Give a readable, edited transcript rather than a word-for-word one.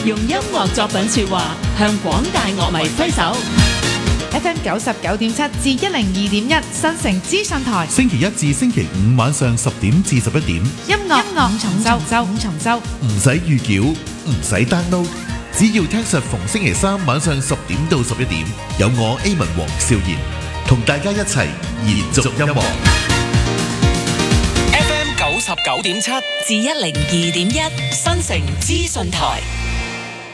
用音樂作品說話，向廣大樂迷揮手。 FM 99.7至102.1新城資訊台， 星期一至星期五晚上10點至11點， 音樂五重奏， 唔使預繳，唔使 download， 只要聽實逢星期三晚上10點到11點，有我 A 文黃少賢同大家一齊延續音樂。 FM 99.7至102.1新城資訊台。